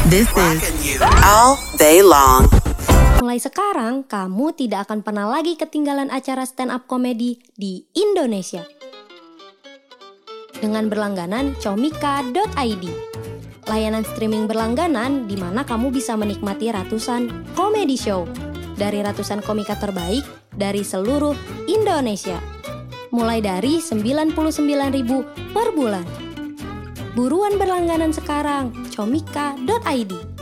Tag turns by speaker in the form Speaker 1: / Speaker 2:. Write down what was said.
Speaker 1: This is All Day Long.
Speaker 2: Mulai sekarang, kamu tidak akan pernah lagi ketinggalan acara stand-up komedi di Indonesia. Dengan berlangganan comika.id, layanan streaming berlangganan di mana kamu bisa menikmati ratusan komedi show dari ratusan komika terbaik dari seluruh Indonesia. Mulai dari 99.000 per bulan. Buruan berlangganan sekarang, comika.id.